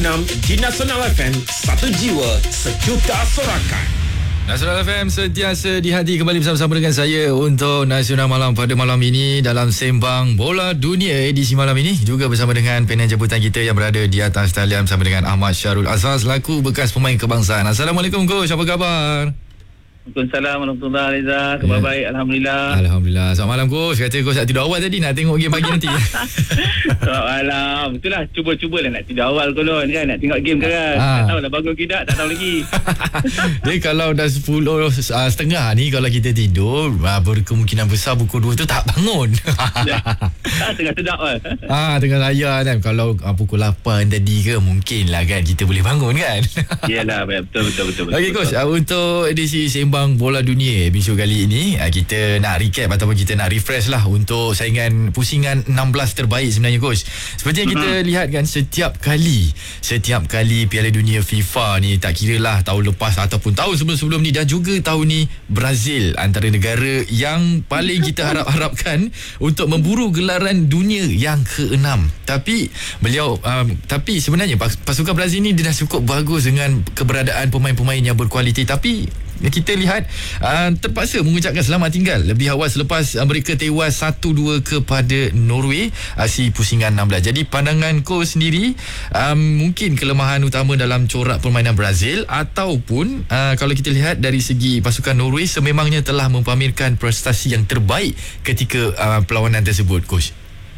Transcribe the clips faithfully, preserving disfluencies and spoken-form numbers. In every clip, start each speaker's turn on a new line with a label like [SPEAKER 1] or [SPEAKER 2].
[SPEAKER 1] enam di Nasional F M, satu jiwa, sejuta sorakan.
[SPEAKER 2] Nasional F M sentiasa di hati, kembali bersama-sama dengan saya untuk Nasional Malam pada malam ini dalam Sembang Bola Dunia edisi malam ini, juga bersama dengan panel jemputan kita yang berada di atas talian bersama dengan Ahmad Syarul Azhar selaku bekas pemain kebangsaan. Assalamualaikum Coach, apa khabar?
[SPEAKER 3] Waalaikumsalam warahmatullahi wabarakatuh. Khabar yeah. baik, Alhamdulillah.
[SPEAKER 2] Alhamdulillah. Selamat malam Coach. Kata Coach nak tidur awal tadi, nak tengok game pagi nanti.
[SPEAKER 3] Selamat malam. Betul lah, cuba-cuba lah nak tidur awal kolon kan, nak tengok game kan. Ha. Tak tahu lah bangun ke tak, tak tahu lagi.
[SPEAKER 2] Jadi kalau dah sepuluh uh, setengah ni, kalau kita tidur uh, berkemungkinan besar pukul dua tu tak bangun.
[SPEAKER 3] Tak, tengah sedap lah.
[SPEAKER 2] Ah, tengah layan kan. Kalau uh, pukul lapan tadi ke, mungkin lah kan kita boleh bangun kan.
[SPEAKER 3] Yelah, betul betul betul.
[SPEAKER 2] Okey Coach, uh, untuk edisi Sembang Bola Dunia episod kali ini, uh, kita nak recap ataupun kita nak refresh lah untuk saingan pusingan enam belas terbaik sebenarnya Coach. Seperti yang kita uh-huh. lihat kan, setiap kali setiap kali Piala Dunia FIFA ni, tak kira lah tahun lepas ataupun tahun sebelum-sebelum ni, dan juga tahun ni Brazil antara negara yang paling kita harap-harapkan untuk memburu gelaran dunia yang keenam. Tapi beliau um, tapi sebenarnya pasukan Brazil ni dia dah cukup bagus dengan keberadaan pemain-pemain yang berkualiti, tapi kita lihat uh, terpaksa mengucapkan selamat tinggal lebih awal selepas uh, mereka tewas satu dua kepada Norway, uh, si pusingan enam belas. Jadi pandangan Coach sendiri, um, mungkin kelemahan utama dalam corak permainan Brazil, ataupun uh, kalau kita lihat dari segi pasukan Norway sememangnya telah mempamerkan prestasi yang terbaik ketika uh, perlawanan tersebut Coach?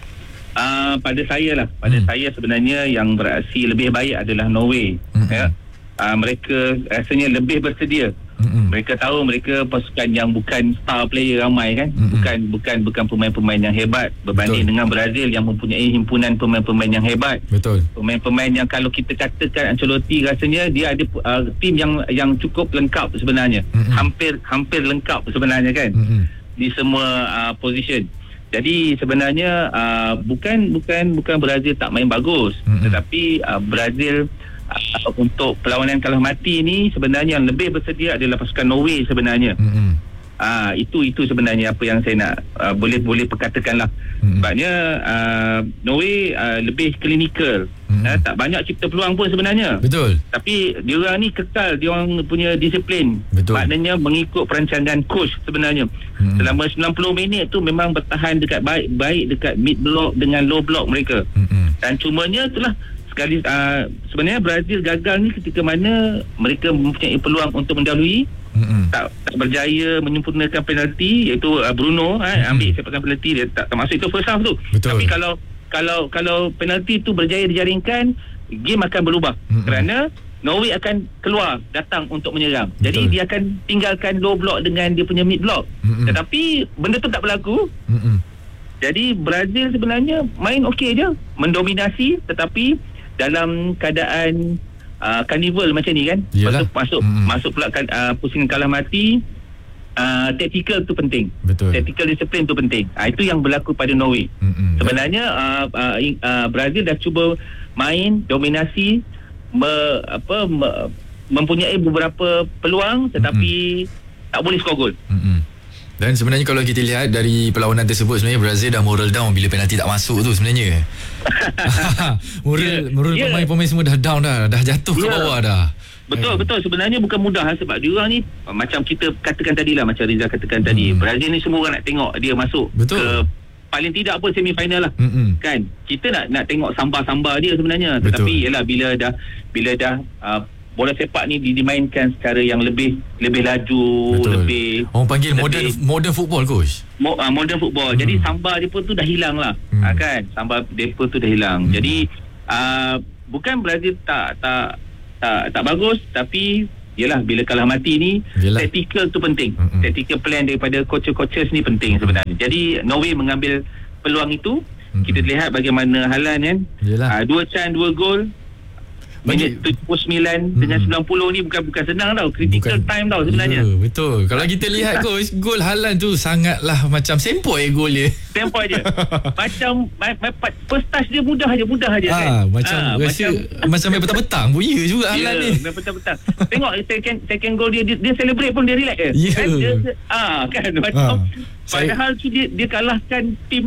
[SPEAKER 3] Uh, pada saya lah, pada hmm. saya sebenarnya yang beraksi lebih baik adalah Norway. Hmm. Ya. Uh, mereka rasanya lebih bersedia. Mm-hmm. Mereka tahu mereka pasukan yang bukan star player ramai kan, mm-hmm. bukan bukan bukan pemain-pemain yang hebat berbanding Betul. dengan Brazil yang mempunyai himpunan pemain-pemain yang hebat.
[SPEAKER 2] Betul.
[SPEAKER 3] Pemain-pemain yang kalau kita katakan Ancelotti rasanya dia ada uh, tim yang yang cukup lengkap sebenarnya. Mm-hmm. Hampir hampir lengkap sebenarnya kan. Mm-hmm. Di semua uh, position. Jadi sebenarnya uh, bukan bukan bukan Brazil tak main bagus, mm-hmm. tetapi uh, Brazil Uh, untuk perlawanan kalah mati ni sebenarnya yang lebih bersedia adalah pasukan Norway sebenarnya. Mm-hmm. Uh, itu itu sebenarnya apa yang saya nak uh, boleh boleh perkatakan lah. Mm-hmm. Sebabnya uh, Norway uh, lebih klinikal. Mm-hmm. Uh, tak banyak cipta peluang pun sebenarnya.
[SPEAKER 2] Betul. Tapi
[SPEAKER 3] diorang ni kekal, diorang punya disiplin.
[SPEAKER 2] Betul.
[SPEAKER 3] Maknanya mengikut perancangan coach sebenarnya. Mm-hmm. Selama sembilan puluh minit tu memang bertahan dekat baik baik dekat mid block dengan low block mereka. Mm-hmm. Dan cumanya itulah sekali uh, sebenarnya Brazil gagal ni ketika mana mereka mempunyai peluang untuk mendahului, mm-hmm. tak, tak berjaya menyempurnakan penalti, iaitu uh, Bruno mm-hmm. eh, ambil sepakan penalti, dia tak termasuk itu first half tu. Betul. Tapi kalau kalau kalau penalti tu berjaya dijaringkan, game akan berubah, mm-hmm. kerana Norway akan keluar datang untuk menyerang. Betul. Jadi dia akan tinggalkan low block dengan dia punya mid block, mm-hmm. tetapi benda tu tak berlaku. Mm-hmm. Jadi Brazil sebenarnya main okey je, mendominasi, tetapi dalam keadaan uh, carnival macam ni kan, Yalah. masuk masuk hmm. masuk pula uh, pusingan kalah mati, uh, tactical tu penting. Betul. Tactical disiplin tu penting. Uh, itu yang berlaku pada Norway. Hmm. Sebenarnya uh, uh, uh, Brazil dah cuba main dominasi, me, apa me, mempunyai beberapa peluang, tetapi hmm. tak boleh skor gol. Hmm.
[SPEAKER 2] Dan sebenarnya kalau kita lihat dari perlawanan tersebut, sebenarnya Brazil dah moral down bila penalti tak masuk tu sebenarnya. moral yeah, moral yeah. pemain-pemain semua dah down dah, dah jatuh yeah. ke bawah dah.
[SPEAKER 3] Betul, betul. Sebenarnya bukan mudah sebab diorang ni macam kita katakan tadilah, macam Rizal katakan hmm. tadi, Brazil ni semua orang nak tengok dia masuk Betul. ke paling tidak pun semifinal lah. Mm-mm. Kan? Kita nak nak tengok samba-samba dia sebenarnya. Betul. Tetapi yalah, bila dah bila dah uh, bola sepak ni dimainkan secara yang lebih lebih laju, Betul. lebih
[SPEAKER 2] orang panggil lebih, modern modern football Coach.
[SPEAKER 3] Mo, uh, modern football. Hmm. Jadi samba dia pun tu dah hilang lah. Hmm. Uh, kan? Samba dia pun tu dah hilang. Hmm. Jadi uh, bukan Brazil tak tak tak tak bagus, tapi yalah, bila kalah mati ni, yalah. tactical tu penting. Hmm. Tactical plan daripada coaches-coaches ni penting sebenarnya. Jadi Norway mengambil peluang itu. Hmm. Kita lihat bagaimana Haaland kan. Uh, dua chance, dua gol. Minit tujuh puluh sembilan hmm. dengan sembilan puluh ni bukan bukan senang tau. Critical bukan, time tau sebenarnya.
[SPEAKER 2] Ya, betul. Kalau kita lihat Coach, gol Haaland tu sangatlah macam sempoi gol dia.
[SPEAKER 3] Sempoi je. Macam first touch dia mudah aja, mudah aja
[SPEAKER 2] ha,
[SPEAKER 3] kan.
[SPEAKER 2] Macam ha, rasa macam macam main petang-petang pun ya juga Haaland
[SPEAKER 3] yeah,
[SPEAKER 2] ni.
[SPEAKER 3] Main petang-petang. Tengok second second gol dia, dia dia celebrate pun dia relax je.
[SPEAKER 2] Yeah.
[SPEAKER 3] Kan dia ah kan macam ha, padahal tu dia dia kalahkan tim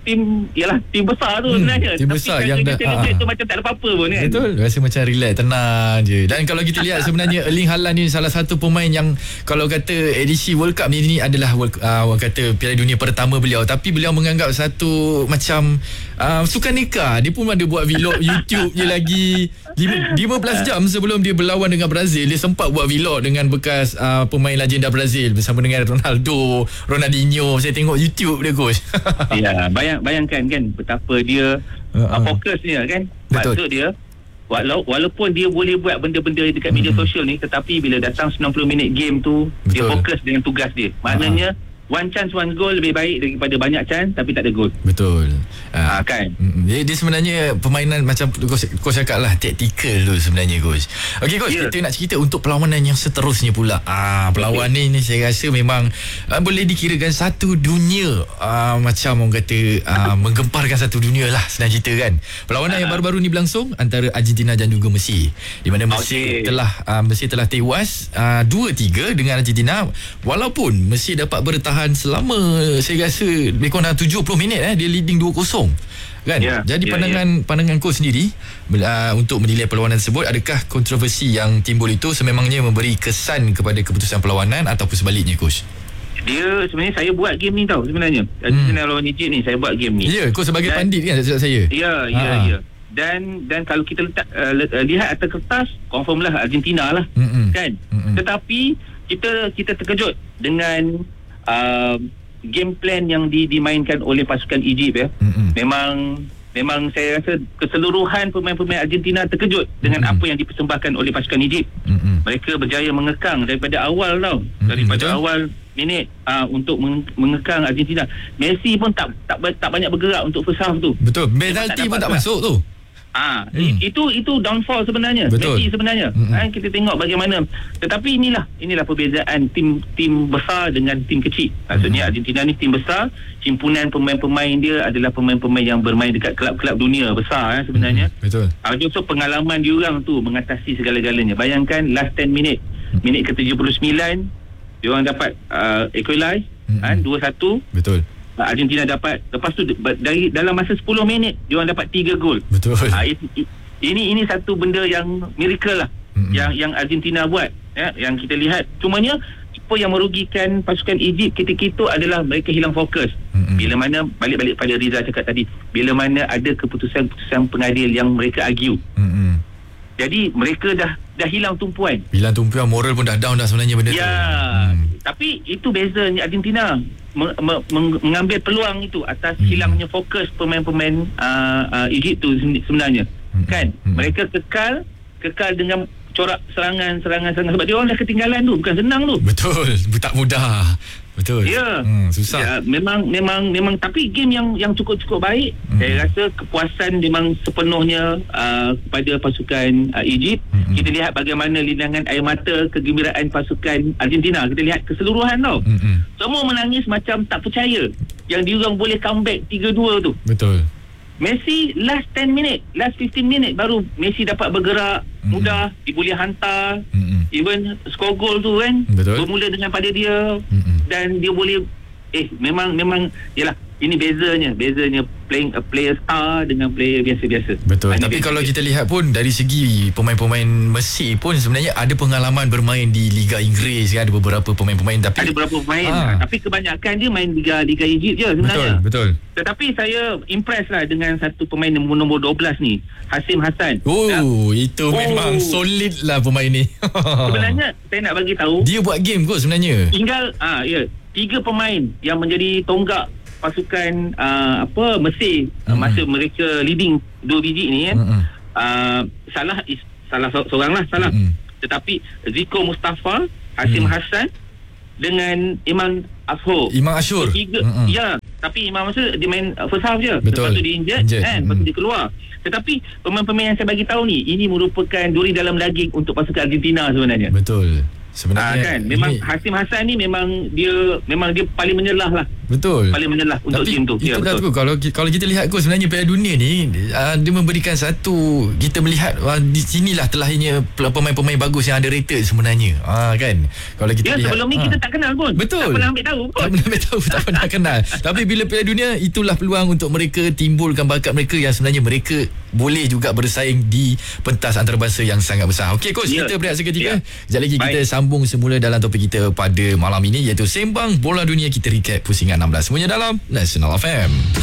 [SPEAKER 3] tim ialah tim besar tu hmm, sebenarnya.
[SPEAKER 2] Tim besar yang dah
[SPEAKER 3] celebrate tu macam tak ada apa-apa pun kan.
[SPEAKER 2] Betul, rasa macam relax, tenang je. Dan kalau kita lihat sebenarnya Erling Haaland ni salah satu pemain yang kalau kata edisi World Cup ni, ni adalah World, uh, orang kata Piala Dunia pertama beliau, tapi beliau menganggap satu macam uh, sukan nikah. Dia pun ada buat vlog YouTube je lagi lima belas jam sebelum dia berlawan dengan Brazil. Dia sempat buat vlog dengan bekas uh, pemain legenda Brazil bersama dengan Ronaldo, Ronaldinho. Saya tengok YouTube dia, coach.
[SPEAKER 3] Ya, bayang, bayangkan kan betapa dia uh-uh. fokusnya kan.
[SPEAKER 2] Betul.
[SPEAKER 3] Maksud dia Walau, walaupun dia boleh buat benda-benda dekat media mm-hmm. sosial ni, tetapi bila datang sembilan puluh minit game tu, betul, dia fokus dengan tugas dia. Maknanya uh-huh. one chance one goal lebih baik daripada banyak chance tapi tak ada gol.
[SPEAKER 2] Betul.
[SPEAKER 3] Ha, uh, kan.
[SPEAKER 2] Dia, dia sebenarnya permainan macam coach, coach cakap lah, taktikal tu sebenarnya, coach. Okey, coach, yeah. kita nak cerita untuk perlawanan yang seterusnya pula. Ah, perlawanan okay. ni saya rasa memang uh, boleh dikirakan satu dunia, uh, macam orang kata uh, menggemparkan satu dunia lah, senang cerita kan. Perlawanan uh-huh. yang baru-baru ni berlangsung antara Argentina dan juga Mesir, di mana Mesir okay. telah uh, Mesir telah tewas uh, dua tiga dengan Argentina, walaupun Mesir dapat bertahan selama saya rasa lebih kurang tujuh puluh minit eh, dia leading dua kosong kan. Yeah, Jadi yeah, pandangan yeah. pandangan coach sendiri uh, untuk menilai perlawanan tersebut, adakah kontroversi yang timbul itu sememangnya memberi kesan kepada keputusan perlawanan ataupun sebaliknya, coach?
[SPEAKER 3] Dia sebenarnya saya buat game ni tau sebenarnya. Argentina hmm. lawan Egypt ni saya buat game ni.
[SPEAKER 2] Ya, yeah, coach sebagai dan, pandit kan saya.
[SPEAKER 3] Ya, ya, ya. Dan dan kalau kita letak uh, lihat atas kertas, confirm lah Argentina lah. Mm-mm. Kan? Mm-mm. Tetapi kita kita terkejut dengan Uh, game plan yang di, dimainkan oleh pasukan Egypt ya. Mm-hmm. Memang memang saya rasa keseluruhan pemain-pemain Argentina terkejut dengan mm-hmm. apa yang dipersembahkan oleh pasukan Egypt. Mm-hmm. Mereka berjaya mengekang daripada awal tau. Mm-hmm. Daripada Betul. awal minit uh, untuk meng- mengekang Argentina. Messi pun tak tak tak banyak bergerak untuk first half tu.
[SPEAKER 2] Betul. Penalti pun tak masuk tu.
[SPEAKER 3] Ah, hmm. itu itu downfall sebenarnya.
[SPEAKER 2] Betul.
[SPEAKER 3] Messi sebenarnya. Hmm. Ha, kita tengok bagaimana. Tetapi inilah inilah perbezaan tim tim besar dengan tim kecil. Maksudnya hmm. Argentina ni tim besar, himpunan pemain-pemain dia adalah pemain-pemain yang bermain dekat kelab-kelab dunia besar eh, sebenarnya.
[SPEAKER 2] Hmm. Betul.
[SPEAKER 3] Ah, so pengalaman diorang tu mengatasi segala-galanya. Bayangkan last ten minit, hmm. minit ke tujuh puluh sembilan, diorang dapat uh, equalize hmm. kan dua satu.
[SPEAKER 2] Betul.
[SPEAKER 3] Argentina dapat, lepas tu dari dalam masa sepuluh minit dia orang dapat tiga gol.
[SPEAKER 2] Betul.
[SPEAKER 3] Ha, ini ini satu benda yang miracle lah mm-hmm. yang yang Argentina buat ya, yang kita lihat. Cumanya apa yang merugikan pasukan Egypt ketika itu adalah mereka hilang fokus. Mm-hmm. Bila mana balik-balik pada Riza cakap tadi, bila mana ada keputusan-keputusan pengadil yang mereka argue. Mm-hmm. Jadi mereka dah dah hilang tumpuan.
[SPEAKER 2] Hilang tumpuan, moral pun dah down dah sebenarnya benda
[SPEAKER 3] ya, tu. Ya. Hmm. Tapi itu bezanya Argentina meng, meng, mengambil peluang itu atas hmm. hilangnya fokus pemain-pemain uh, uh, Egypt tu sebenarnya. Hmm. Kan? Hmm. Mereka kekal kekal dengan corak serangan-serangan serangan sebab dia orang dah ketinggalan tu, bukan senang tu.
[SPEAKER 2] Betul, tak mudah. Betul.
[SPEAKER 3] Ya.
[SPEAKER 2] Hmm, susah.
[SPEAKER 3] Ya, memang memang memang tapi game yang yang cukup-cukup baik. Hmm. Saya rasa kepuasan memang sepenuhnya uh, kepada pasukan uh, Egypt. Hmm. Kita lihat bagaimana linangan air mata kegembiraan pasukan Argentina. Kita lihat keseluruhan tau. Hmm. Semua menangis macam tak percaya yang diorang boleh comeback tiga dua tu.
[SPEAKER 2] Betul.
[SPEAKER 3] Messi last ten minit, last fifteen minit baru Messi dapat bergerak mm-hmm. mudah, dia boleh hantar mm-hmm. even score goal tu kan. Betul. Bermula dengan pada dia mm-hmm. dan dia boleh eh memang memang yalah, ini bezanya bezanya playing a player star dengan player biasa-biasa.
[SPEAKER 2] Betul.
[SPEAKER 3] Ini
[SPEAKER 2] tapi
[SPEAKER 3] biasa.
[SPEAKER 2] Kalau kita lihat pun dari segi pemain-pemain Mesir pun sebenarnya ada pengalaman bermain di Liga Inggeris kan, ada beberapa pemain-pemain tapi
[SPEAKER 3] ada beberapa pemain ha. tapi kebanyakan dia main Liga Liga Egypt je sebenarnya.
[SPEAKER 2] Betul, betul.
[SPEAKER 3] Tetapi saya impress lah dengan satu pemain nombor, nombor dua belas ni, Hasim Hassan.
[SPEAKER 2] Oh, ya? Itu oh. memang solid lah pemain ni.
[SPEAKER 3] Sebenarnya saya nak bagi tahu
[SPEAKER 2] dia buat game kot sebenarnya.
[SPEAKER 3] Tinggal ah ya, tiga pemain yang menjadi tonggak pasukan uh, apa Mesir mm-hmm. masa mereka leading dua biji ni kan. Mm-hmm. Uh, salah is, salah seorang lah salah. Mm-hmm. Tetapi Zico Mustafa, Hasim mm-hmm. Hassan dengan Iman Ashur.
[SPEAKER 2] Iman Ashur.
[SPEAKER 3] Tiga, mm-hmm. ya, tapi Iman Ashur dia main first half je.
[SPEAKER 2] Betul.
[SPEAKER 3] Lepas tu dia injured, injured. kan, lepas tu dia keluar. Tetapi pemain-pemain yang saya bagi tahu ni, ini merupakan duri dalam daging untuk pasukan Argentina sebenarnya.
[SPEAKER 2] Betul. Sebenarnya
[SPEAKER 3] ah, kan memang ini... Hasim Hassan ni memang dia memang dia paling menyelah lah
[SPEAKER 2] Betul.
[SPEAKER 3] paling menyelah untuk
[SPEAKER 2] Tapi
[SPEAKER 3] tim tu.
[SPEAKER 2] itu
[SPEAKER 3] Ya,
[SPEAKER 2] dah
[SPEAKER 3] betul.
[SPEAKER 2] tu kalau kalau kita lihat Coach, sebenarnya Piala Dunia ni uh, dia memberikan satu, kita melihat uh, di sinilah terlahirnya pemain-pemain bagus yang underrated sebenarnya. Ah uh, kan. Kalau kita
[SPEAKER 3] Ya,
[SPEAKER 2] lihat
[SPEAKER 3] sebelum ni
[SPEAKER 2] ah.
[SPEAKER 3] kita tak kenal pun.
[SPEAKER 2] Betul.
[SPEAKER 3] Tak pernah ambil tahu pun.
[SPEAKER 2] Tak pernah ambil tahu, tak pernah kenal. Tapi bila Piala Dunia, itulah peluang untuk mereka timbulkan bakat mereka yang sebenarnya mereka boleh juga bersaing di pentas antarabangsa yang sangat besar. Okey Coach,
[SPEAKER 3] Ya.
[SPEAKER 2] kita berehat seketika.
[SPEAKER 3] Ya.
[SPEAKER 2] Sekejap lagi kita
[SPEAKER 3] Baik.
[SPEAKER 2] sambung semula dalam topik kita pada malam ini, iaitu Sembang Bola Dunia. Kita recap pusingan enam belas semuanya dalam National F M.